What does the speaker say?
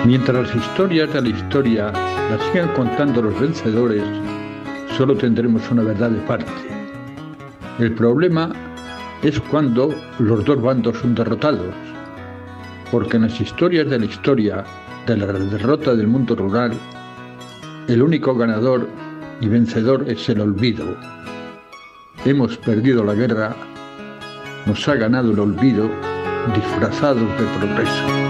Mientras las historias de la historia las sigan contando los vencedores, solo tendremos una verdad de parte. El problema es cuando los dos bandos son derrotados, porque en las historias de la historia de la derrota del mundo rural, el único ganador y vencedor es el olvido. Hemos perdido la guerra, nos ha ganado el olvido, disfrazados de progreso.